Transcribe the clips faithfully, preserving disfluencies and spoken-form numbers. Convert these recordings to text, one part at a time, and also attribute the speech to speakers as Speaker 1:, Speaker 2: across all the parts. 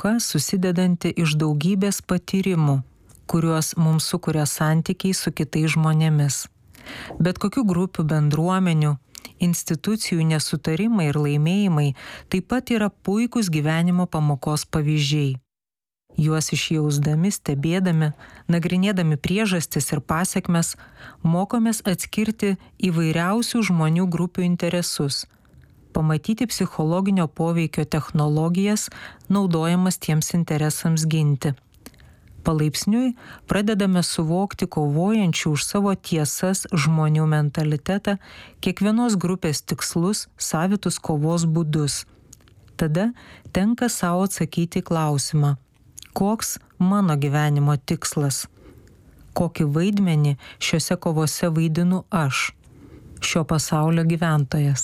Speaker 1: pamoka susidedanti iš daugybės patyrimų, kuriuos mums sukuria santykiai su kitais žmonėmis. Bet kokių grupių, bendruomenių, institucijų nesutarimai ir laimėjimai taip pat yra puikūs gyvenimo pamokos pavyzdžiai. Juos išjausdami, stebėdami, nagrinėdami priežastis ir pasekmes, mokomės atskirti įvairiausių žmonių grupių interesus, pamatyti psichologinio poveikio technologijas, naudojamas tiems interesams ginti. Palaipsniui pradedame suvokti kovojančių už savo tiesas žmonių mentalitetą, kiekvienos grupės tikslus, savitus kovos būdus. Tada tenka savo atsakyti klausimą, koks mano gyvenimo tikslas, kokį vaidmenį šiuose kovose vaidinu aš, šio pasaulio gyventojas.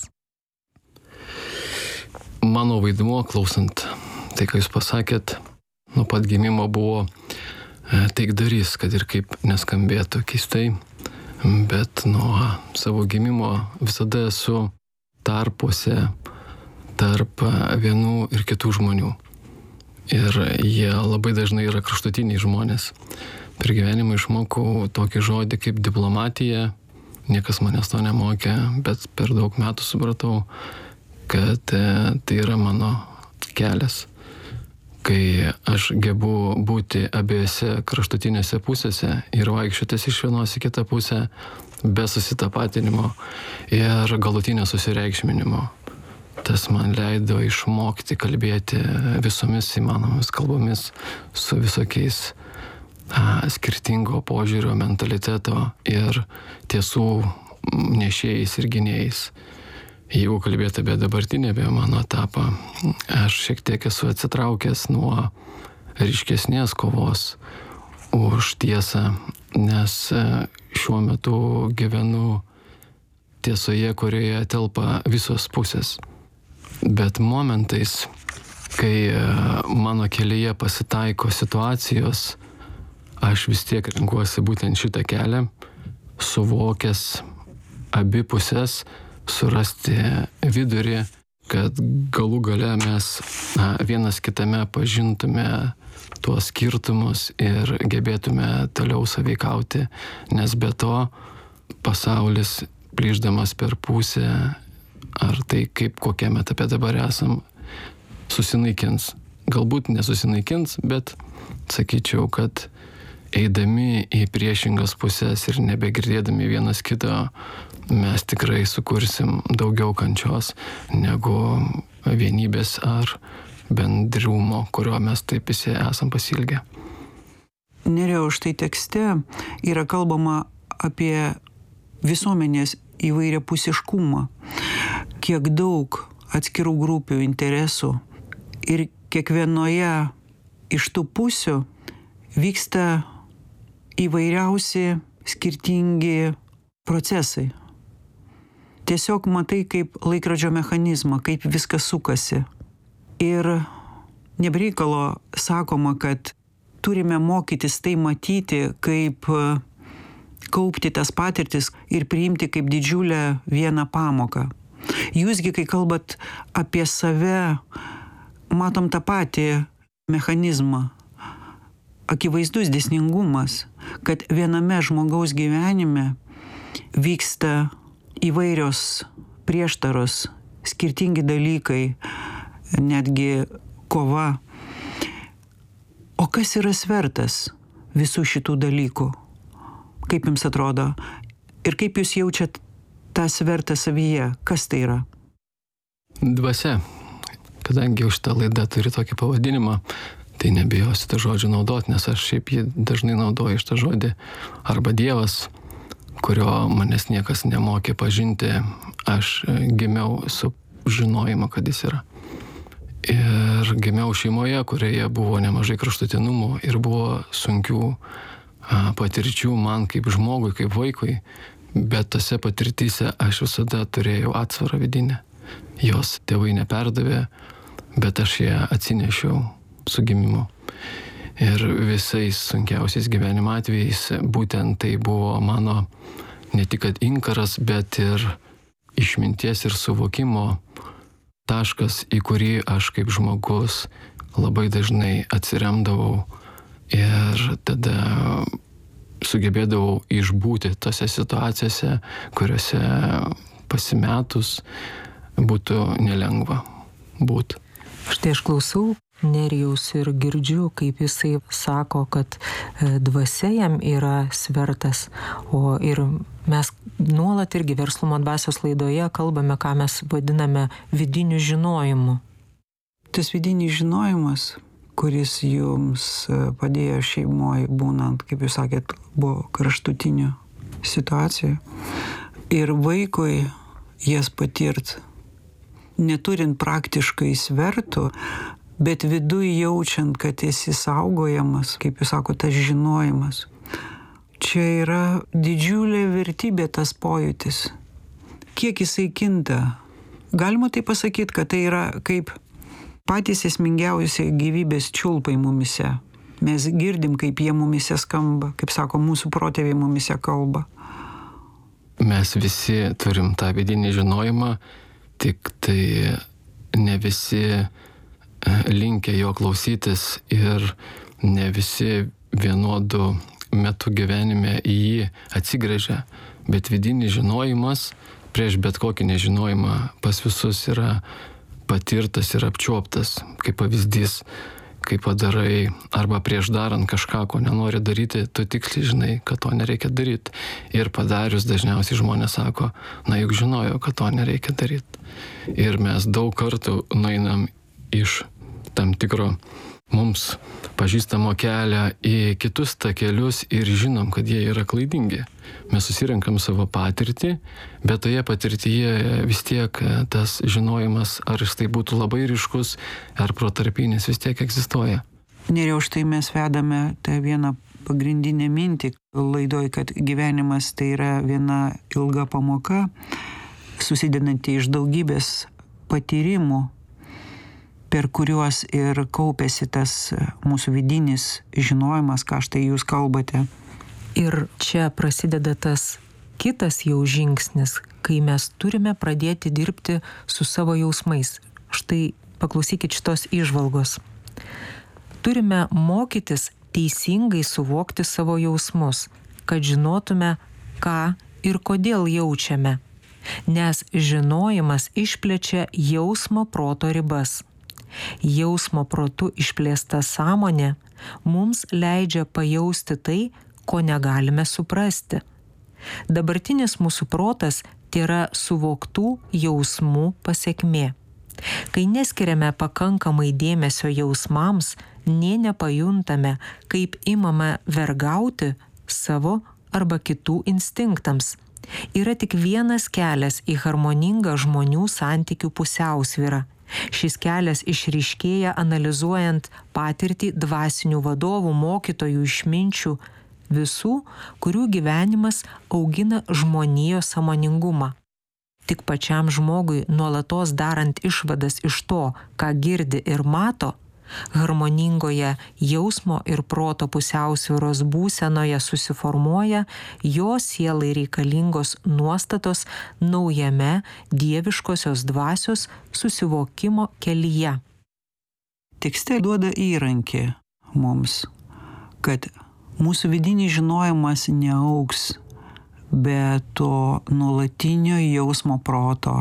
Speaker 2: Mano vaidmuo, klausant tai, ką jūs pasakėt, nuo pat gimimo buvo taikdarys, kad ir kaip neskambėtų keistai, bet nuo savo gimimo visada esu tarpuose tarp vienų ir kitų žmonių. Ir jie labai dažnai yra kraštutiniai žmonės. Per gyvenimą išmokau tokį žodį kaip diplomatija, niekas manęs to nemokė, bet per daug metų supratau, kad tai yra mano kelias. Kai aš gebu būti abiejose kraštutinėse pusėse ir vaikščiotis iš vienos į kitą pusę be susitapatinimo ir galutinio susireikšminimo. Tas man leido išmokti kalbėti visomis įmanomis kalbomis su visokiais a, skirtingo požiūrio, mentaliteto ir tiesų nešėjais ir gynėjais. Jeigu kalbėti apie dabartinę, apie mano etapą, aš šiek tiek esu atsitraukęs nuo ryškesnės kovos už tiesą, nes šiuo metu gyvenu tiesoje, kurioje telpa visos pusės. Bet momentais, kai mano kelyje pasitaiko situacijos, aš vis tiek renkuosi būtent šitą kelią, suvokęs abi pusės, surasti vidurį, kad galų gale mes na, vienas kitame pažintume tuos skirtumus ir gebėtume toliau sąveikauti, nes be to pasaulis plyšdamas per pusę, ar tai kaip kokiame etape dabar esam, susinaikins. Galbūt nesusinaikins, bet sakyčiau, kad eidami į priešingas pusės ir nebegirdėdami vienas kito, mes tikrai sukursim daugiau kančios negu vienybės ar bendrumo, kurio mes taip visi esam pasilgę.
Speaker 3: Nerijau, štai tekste yra kalbama apie visuomenės įvairiapusiškumą, kiek daug atskirų grupių interesų ir kiekvienoje iš tų pusių vyksta įvairiausi skirtingi procesai. Tiesiog matai kaip laikrodžio mechanizmą, kaip viskas sukasi. Ir nebreikalo sakoma, kad turime mokytis tai matyti, kaip kaupti tas patirtis ir priimti kaip didžiulę vieną pamoką. Jūsgi, kai kalbat apie save, matom tą patį mechanizmą. Akivaizdus dėsningumas, kad viename žmogaus gyvenime vyksta įvairios prieštaros, skirtingi dalykai, netgi kova. O kas yra svertas visų šitų dalykų? Kaip jums atrodo? Ir kaip jūs jaučiat tą svertą savyje? Kas tai yra?
Speaker 2: Dvasia. Kadangi jau šitą laidą turi tokį pavadinimą, tai nebijosiu tą žodžių naudoti, nes aš šiaip jį dažnai naudoju šitą žodį. Arba Dievas, kurio manęs niekas nemokė pažinti, aš gimiau su žinojimu, kad jis yra. Ir gimiau šeimoje, kurioje buvo nemažai kraštutinumų ir buvo sunkių patirčių man kaip žmogui, kaip vaikui, bet tose patirtyse aš visada turėjau atsvarą vidinę. Jos tėvai neperdavė, bet aš ją atsinešiau su gimimu. Ir visais sunkiausiais gyvenimo atvejais būtent tai buvo mano ne tik kad inkaras, bet ir išminties ir suvokimo taškas, į kurį aš kaip žmogus labai dažnai atsiremdavau ir tada sugebėdavau išbūti tose situacijose, kuriuose pasimetus būtų nelengva būti.
Speaker 1: Štai aš klausau Nerijaus ir girdžiu, kaip jisai sako, kad dvasia jam yra svertas, o ir mes nuolat irgi Verslumo dvasios laidoje kalbame, ką mes vadiname vidiniu žinojimu.
Speaker 3: Tas vidinis žinojimas, kuris jums padėjo šeimoje būnant, kaip jūs sakėt, buvo kraštutinių situacijų, ir vaikui jas patirt, neturint praktiškai svertų, bet viduj jaučiant, kad esi saugojamas, kaip jūs sako, tas žinojimas. Čia yra didžiulė vertybė tas pojūtis. Kiek jisai kinta? Galima tai pasakyti, kad tai yra kaip patys esmingiausi gyvybės čiulpai mumise. Mes girdim, kaip jie mumise skamba, kaip sako, mūsų protėviai mumise kalba.
Speaker 2: Mes visi turim tą vidinį žinojimą, tik tai ne visi linkę jo klausytis ir ne visi vienodu metu gyvenime į jį atsigręžia. Bet vidinis žinojimas prieš bet kokį nežinojimą pas visus yra patirtas ir apčiuoptas. Kaip pavyzdys, kai padarai arba prieš darant kažką, ko nenori daryti, tu tiksliai žinai, kad to nereikia daryti. Ir padarius dažniausiai žmonės sako, na juk žinojo, kad to nereikia daryti. Ir mes daug kartų nueinam iš tam tikro mums pažįstamo kelią į kitus takelius ir žinom, kad jie yra klaidingi. Mes susirenkam savo patirtį, bet toje patirtyje vis tiek tas žinojimas, ar jis tai būtų labai ryškus, ar protarpinis, vis tiek egzistuoja.
Speaker 3: Nerijau, štai mes vedame tą vieną pagrindinę mintį laidoj, kad gyvenimas tai yra viena ilga pamoka, susidedanti iš daugybės patyrimų, per kuriuos ir kaupėsi tas mūsų vidinis žinojimas, ką štai jūs kalbate.
Speaker 1: Ir čia prasideda tas kitas jau žingsnis, kai mes turime pradėti dirbti su savo jausmais. Štai paklausykit šitos įžvalgos. Turime mokytis teisingai suvokti savo jausmus, kad žinotume, ką ir kodėl jaučiame. Nes žinojimas išplečia jausmo proto ribas. Jausmo protu išplėsta sąmonė mums leidžia pajausti tai, ko negalime suprasti. Dabartinis mūsų protas tėra suvoktų jausmų pasekmė. Kai neskiriame pakankamai dėmesio jausmams, nė nepajuntame, kaip imame vergauti savo arba kitų instinktams. Yra tik vienas kelias į harmoningą žmonių santykių pusiausvyrą. Šis kelias išryškėja analizuojant patirtį dvasinių vadovų, mokytojų, išminčių, visų, kurių gyvenimas augina žmonijos sąmoningumą. Tik pačiam žmogui nuolatos darant išvadas iš to, ką girdi ir mato, harmoningoje jausmo ir proto pusiausvyros būsenoje susiformuoja jo sielai reikalingos nuostatos naujame dieviškosios dvasios susivokimo kelyje.
Speaker 3: Tekste duoda įrankį mums, kad mūsų vidinis žinojimas neaugs be to nuolatinio jausmo proto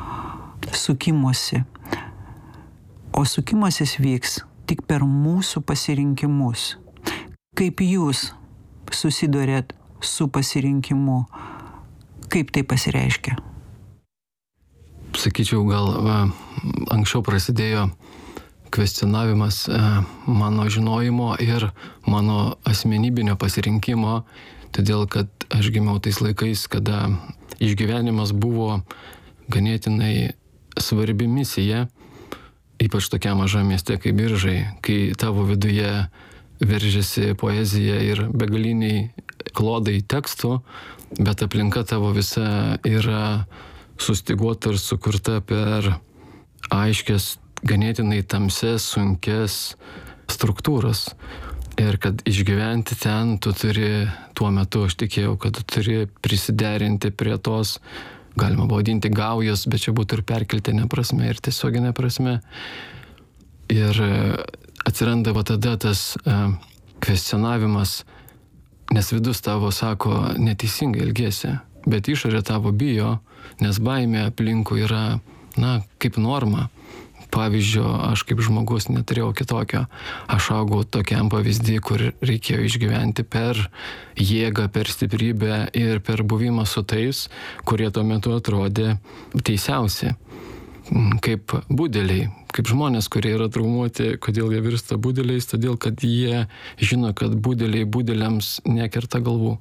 Speaker 3: sukimosi. O sukimasis vyks tik per mūsų pasirinkimus. Kaip jūs susidurėt su pasirinkimu, kaip tai pasireiškia?
Speaker 2: Sakyčiau, gal va, anksčiau prasidėjo kvestionavimas mano žinojimo ir mano asmenybinio pasirinkimo, todėl kad aš gimiau tais laikais, kada išgyvenimas buvo ganėtinai svarbi misija, ypač tokia maža mieste kaip Biržai, kai tavo viduje veržiasi poezija ir begaliniai klodai tekstų, bet aplinka tavo visa yra sustiguota ir sukurta per aiškias, ganėtinai tamsias, sunkes struktūras. Ir kad išgyventi ten, tu turi, tuo metu aš tikėjau, kad tu turi prisiderinti prie tos, galima vadinti gaujos, bet čia būtų ir perkeltinė prasme, ir tiesioginė prasme. Ir atsiranda va tada tas uh, kvestionavimas, nes vidus tavo sako, neteisingai elgiesi, bet išorė tavo bijo, nes baimė aplinkui yra, na, kaip norma. Pavyzdžio, aš kaip žmogus neturėjau kitokio. Aš augau tokiam pavyzdį, kur reikėjo išgyventi per jėgą, per stiprybę ir per buvimą su tais, kurie tuo metu atrodė teisiausi. Kaip budeliai, kaip žmonės, kurie yra traumuoti, kodėl jie virsta budeliais, todėl kad jie žino, kad budeliai budeliams nekerta galvų.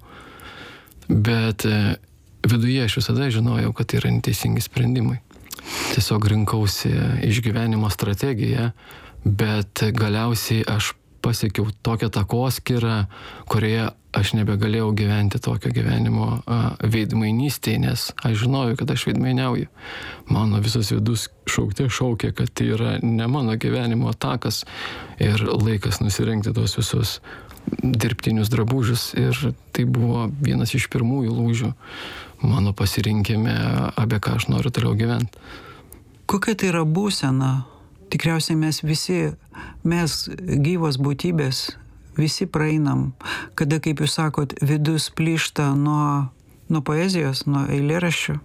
Speaker 2: Bet viduje aš visada žinojau, kad tai yra neteisingi sprendimai. Tiesiog rinkausi išgyvenimo strategiją, bet galiausiai aš pasiekiau tokią takoskyrą, kurioje aš nebegalėjau gyventi tokio gyvenimo veidmainystėje, nes aš žinojau, kad aš veidmainiauju. Mano visas vidus šaukte šaukė, kad tai yra ne mano gyvenimo takas ir laikas nusirengti tos visus dirbtinius drabužius. Ir tai buvo vienas iš pirmųjų lūžių mano pasirinkime, apie ką aš noriu toliau gyventi.
Speaker 3: Kokia tai yra būsena? Tikriausiai mes visi, mes gyvos būtybės, visi praeinam, kada, kaip jūs sakot, vidus plyšta nuo, nuo poezijos, nuo eilėraščių,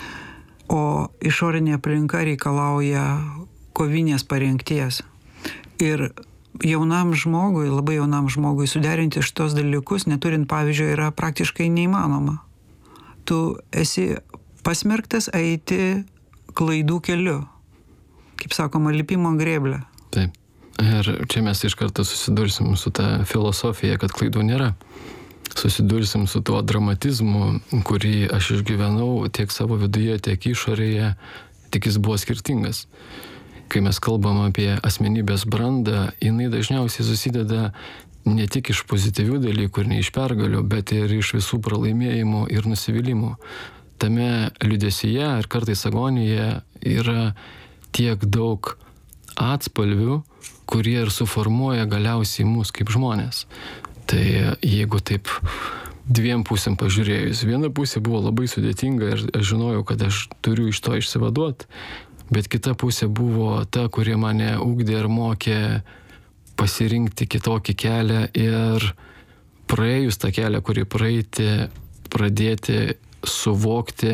Speaker 3: o išorinė aplinka reikalauja kovinės parengties. Ir jaunam žmogui, labai jaunam žmogui suderinti šitos dalykus, neturint pavyzdžio, yra praktiškai neįmanoma. Tu esi pasmerktas eiti klaidų keliu, kaip sakoma, lipimo grėblę.
Speaker 2: Taip. Ir čia mes iš karto susidursim su ta filosofija, kad klaidų nėra. Susidursim su tuo dramatizmu, kurį aš išgyvenau tiek savo viduje, tiek išorėje, tik jis buvo skirtingas. Kai mes kalbam apie asmenybės brandą, jinai dažniausiai susideda ne tik iš pozityvių dalykų ir ne iš pergalių, bet ir iš visų pralaimėjimų ir nusivylimų. Tame liūdesyje ir kartais agonijoje yra tiek daug atspalvių, kurie ir suformuoja galiausiai mus kaip žmonės. Tai jeigu taip dviem pusėm pažiūrėjus, viena pusė buvo labai sudėtinga ir aš žinojau, kad aš turiu iš to išsivaduoti, bet kita pusė buvo ta, kuri mane ugdė ir mokė pasirinkti kitokį kelią ir praėjus tą kelią, kurį praeiti, pradėti suvokti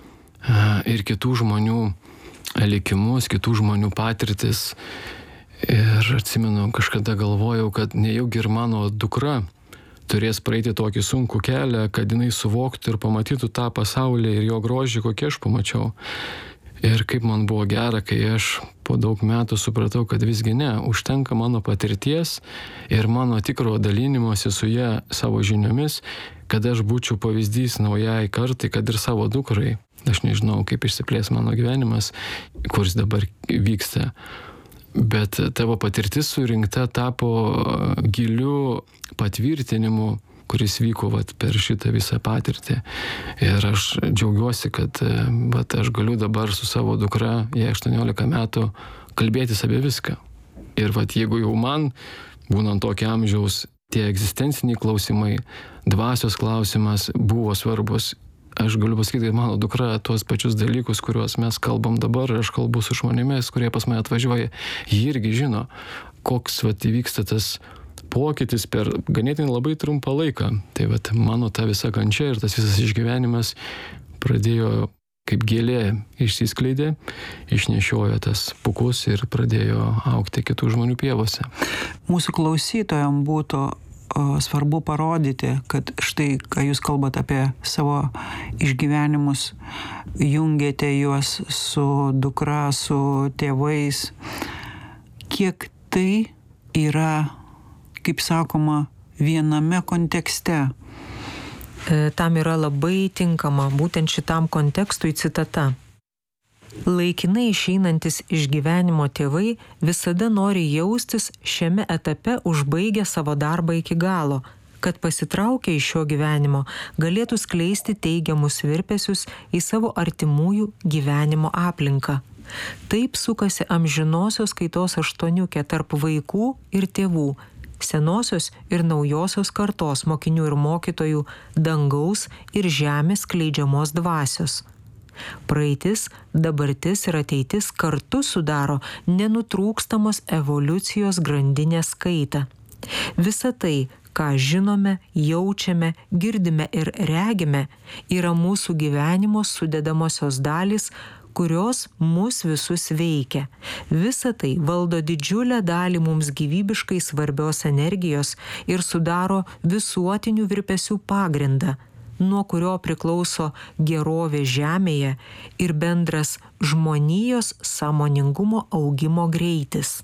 Speaker 2: ir kitų žmonių likimus, kitų žmonių patirtis. Ir atsimenu, kažkada galvojau, kad nejaugi ir mano dukra turės praeiti tokį sunkų kelią, kad jinai suvoktų ir pamatytų tą pasaulį ir jo grožį, kokį aš pamačiau. Ir kaip man buvo gera, kai aš po daug metų supratau, kad visgi ne, užtenka mano patirties ir mano tikro dalinimosi su ją savo žiniomis, kad aš būčiau pavyzdys naujai kartai, kad ir savo dukrai. Aš nežinau, kaip išsiplės mano gyvenimas, kuris dabar vyksta. Bet tavo patirtis surinkta tapo giliu patvirtinimu, kuris vyko vat, per šitą visą patirtį. Ir aš džiaugiuosi, kad vat, aš galiu dabar su savo dukra, jai aštuoniolika metų, kalbėtis apie viską. Ir vat, jeigu jau man, būnant tokio amžiaus, tie egzistenciniai klausimai, dvasios klausimas buvo svarbus, aš galiu pasakyti, kad mano dukra tuos pačius dalykus, kuriuos mes kalbam dabar, aš kalbu su žmonėmis, kurie pas mane atvažiuoja, jie irgi žino, koks vat, įvyksta tas pokytis per ganėtinai labai trumpą laiką. Tai vat, mano ta visa kančia ir tas visas išgyvenimas pradėjo kaip gėlė išsiskleidė, išnešiojo tas pūkus ir pradėjo augti kitų žmonių pievose.
Speaker 3: Mūsų klausytojams būtų o, svarbu parodyti, kad štai, ką jūs kalbat apie savo išgyvenimus, jungiate juos su dukra, su tėvais, kiek tai yra, kaip sakoma, viename kontekste.
Speaker 1: Tam yra labai tinkama būtent šitam kontekstui citata. Laikinai išeinantis iš gyvenimo tėvai visada nori jaustis šiame etape užbaigę savo darbą iki galo, kad pasitraukę iš šio gyvenimo galėtų skleisti teigiamus virpesius į savo artimųjų gyvenimo aplinką. Taip sukasi amžinosios kaitos aštuoniukė tarp vaikų ir tėvų, senosios ir naujosios kartos mokinių ir mokytojų, dangaus ir žemės skleidžiamos dvasios. Praeitis, dabartis ir ateitis kartu sudaro nenutrūkstamos evoliucijos grandinės kaitą. Visa tai, ką žinome, jaučiame, girdime ir regime, yra mūsų gyvenimo sudedamosios dalys, kurios mus visus veikia. Visa tai valdo didžiulę dalį mums gyvybiškai svarbios energijos ir sudaro visuotinių virpesių pagrindą, nuo kurio priklauso gerovė žemėje ir bendras žmonijos sąmoningumo augimo greitis.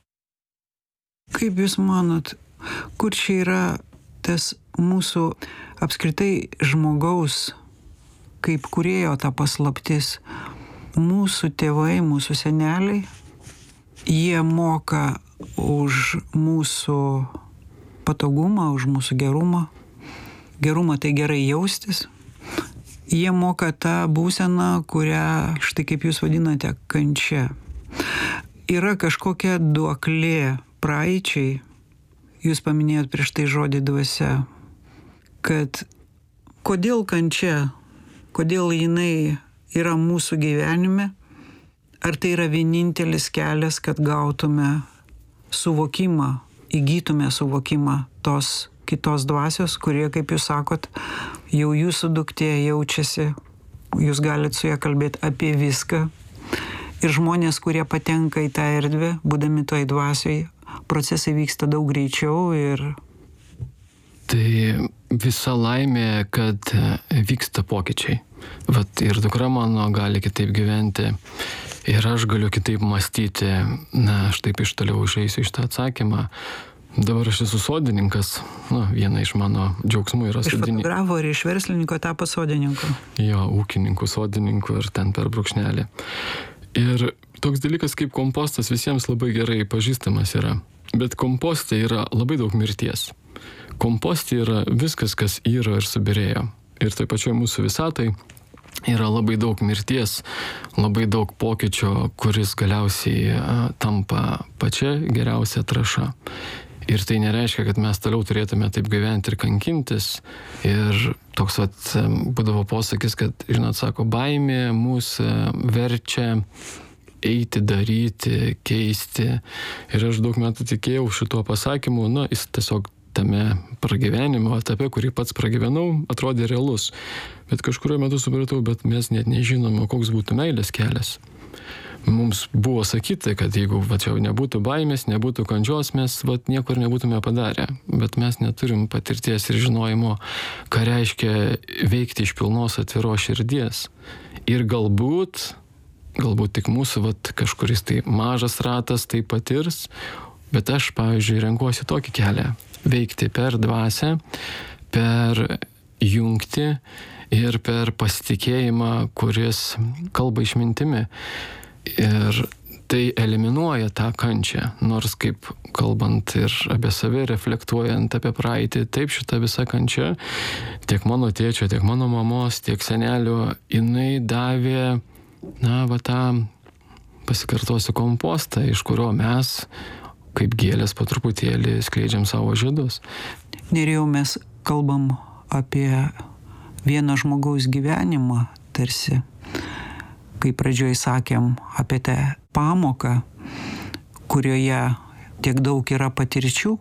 Speaker 3: Kaip Jūs manot, kur čia yra tas mūsų apskritai žmogaus kaip kūrėjo ta paslaptis? Mūsų tėvai, mūsų seneliai, jie moka už mūsų patogumą, už mūsų gerumą. Gerumą tai gerai jaustis. Jie moka tą būseną, kurią, štai kaip Jūs vadinate, kančia. Yra kažkokia duoklė praeičiai. Jūs paminėjot prieš tai žodį dvasia. Kad kodėl kančia, kodėl jinai yra mūsų gyvenime, ar tai yra vienintelis kelias, kad gautume suvokimą, įgytume suvokimą tos kitos dvasios, kurie, kaip Jūs sakot, jau Jūsų duktė jaučiasi, Jūs galit su ja kalbėti apie viską. Ir žmonės, kurie patenka į tą erdvę, būdami toj dvasioj, procesai vyksta daug greičiau ir...
Speaker 2: Tai visa laimė, kad vyksta pokyčiai. Vat ir dukra mano gali kitaip gyventi ir aš galiu kitaip mąstyti. Na, aš taip iš toliau išeisiu iš tą atsakymą. Dabar aš esu sodininkas. Nu, viena iš mano džiaugsmų yra sodininkas.
Speaker 3: Iš fotografo ir iš verslininko tapo sodininku.
Speaker 2: Jo, ūkininkų, sodininkų ir ten per brūkšnelį. Ir toks dalykas kaip kompostas visiems labai gerai pažįstamas yra. Bet komposte yra labai daug mirties. Komposte yra viskas, kas yra ir subirėjo. Ir taip pačioj mūsų visatai yra labai daug mirties, labai daug pokyčio, kuris galiausiai a, tampa pačia geriausia trąša. Ir tai nereiškia, kad mes toliau turėtume taip gyventi ir kankintis. Ir toks vat, būdavo posakis, kad, žinot, sako, baimė mūsų verčia eiti, daryti, keisti. Ir aš daug metų tikėjau šituo pasakymu, na, jis tiesiog tame pragyvenimo etape, kurį pats pragyvenau, atrodė realus. Bet kažkurio metu supratau, bet mes net nežinome, koks būtų meilės kelias. Mums buvo sakyti, kad jeigu va, čia nebūtų baimės, nebūtų kančios, mes va, niekur nebūtume padarę. Bet mes neturim patirties ir žinojimo, ką reiškia veikti iš pilnos atviros širdies. Ir galbūt, galbūt tik mūsų va, kažkuris tai mažas ratas tai patirs, bet aš, pavyzdžiui, renkuosi tokį kelią. Veikti per dvasią, per jungtį ir per pasitikėjimą, kuris kalba išmintimi. Ir tai eliminuoja tą kančią, nors kaip kalbant ir apie save, reflektuojant apie praeitį, taip šita visa kančia, tiek mano tėčio, tiek mano mamos, tiek senelio, jinai davė, na, va tą, pasikartosiu, kompostą, iš kurio mes kaip gėlės po truputėlį skleidžiam savo žiedus.
Speaker 3: Nerijau, mes kalbam apie vieno žmogaus gyvenimą, tarsi, kaip pradžioj sakėm, apie tą pamoką, kurioje tiek daug yra patirčių,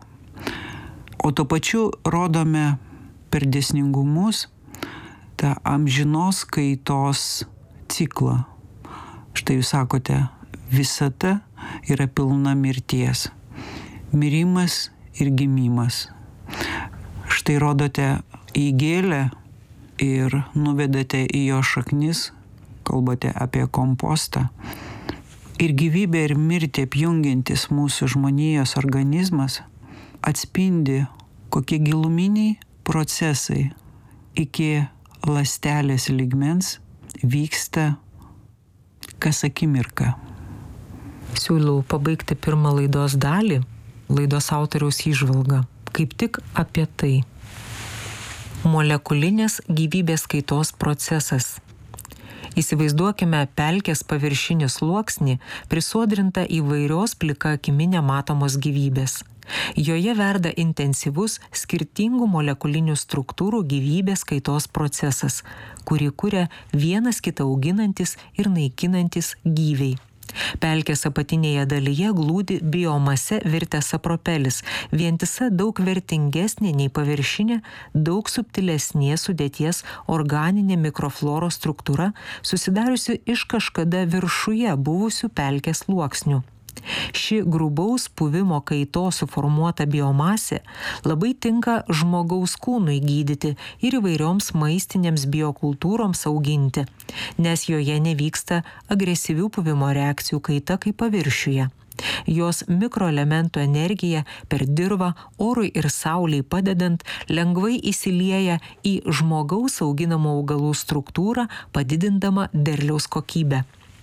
Speaker 3: o tuo pačiu rodome per dėsningumus tą amžinos kaitos ciklą. Štai jūs sakote, visata yra pilna mirties. Mirimas ir gimimas. Štai rodote į gėlę ir nuvedate į jo šaknis, kalbate apie kompostą. Ir gyvybė ir mirtį apjungiantis mūsų žmonijos organizmas atspindi, kokie giluminiai procesai iki ląstelės lygmens vyksta kas akimirką.
Speaker 1: Siūlau pabaigti pirmą laidos dalį, laidos autoriaus įžvalgą, kaip tik apie tai. Molekulinės gyvybės kaitos procesas. Įsivaizduokime pelkės paviršinį sluoksnį, prisodrintą įvairios plika akimi nematomos gyvybės. Joje verda intensyvus skirtingų molekulinių struktūrų gyvybės kaitos procesas, kurį kuria vienas kitą auginantis ir naikinantis gyviai. Pelkės apatinėje dalyje glūdi biomase virtęs sapropelis, vientisa daug vertingesnė nei paviršinė, daug subtilesnė sudėties organinė mikrofloros struktūra, susidariusi iš kažkada viršuje buvusių pelkės sluoksnių. Ši grubaus puvimo kaito suformuota biomasė labai tinka žmogaus kūnui gydyti ir įvairioms maistinėms biokultūroms auginti, nes joje nevyksta agresyvių puvimo reakcijų kaita kaip paviršiuje. Jos mikroelementų energija per dirvą, orui ir saulei padedant lengvai įsilieja į žmogaus auginamų augalų struktūrą, padidindama derliaus kokybę.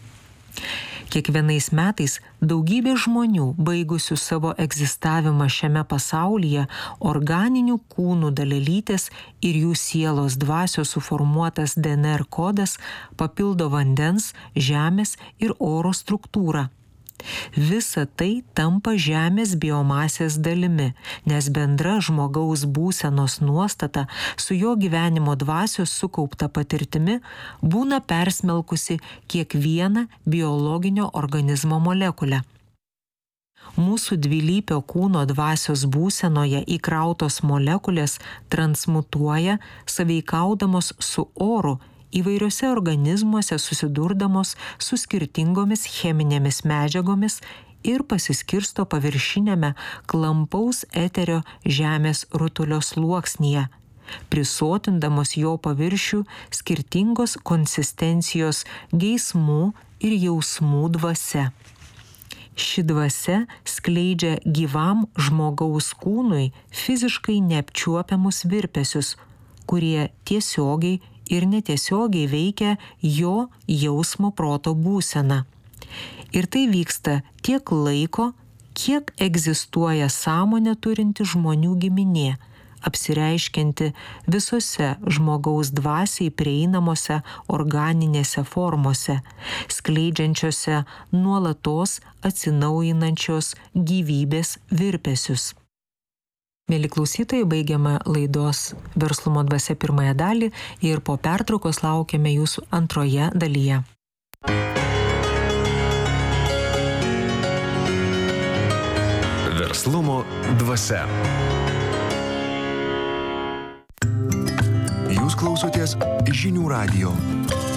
Speaker 1: Kiekvienais metais daugybė žmonių, baigusių savo egzistavimą šiame pasaulyje, organinių kūnų dalelytės ir jų sielos dvasios suformuotas D N R kodas papildo vandens, žemės ir oro struktūrą. Visa tai tampa žemės biomasės dalimi, nes bendra žmogaus būsenos nuostata su jo gyvenimo dvasios sukaupta patirtimi būna persmelkusi kiekvieną biologinio organizmo molekulę. Mūsų dvilypio kūno dvasios būsenoje įkrautos molekulės transmutuoja, sąveikaudamos su oru, įvairiuose organizmuose susidurdamos su skirtingomis cheminėmis medžiagomis ir pasiskirsto paviršinėme klampaus eterio žemės rutulio sluoksnyje, prisotindamos jo paviršių skirtingos konsistencijos geismų ir jausmų dvasia. Ši dvasia skleidžia gyvam žmogaus kūnui fiziškai neapčiuopiamus virpesius, kurie tiesiogiai ir netiesiogiai veikia jo jausmo proto būseną. Ir tai vyksta tiek laiko, kiek egzistuoja sąmonę turinti žmonių giminė, apsireiškianti visose žmogaus dvasiai prieinamose organinėse formose, skleidžiančiose nuolatos atsinaujinančios gyvybės virpesius. Mėly klausytojai, baigiame laidos Verslumo dvasia pirmąją dalį ir po pertraukos laukiame jūsų antroje dalyje.
Speaker 4: Verslumo dvasia. Jūs klausotės Žinių radijo.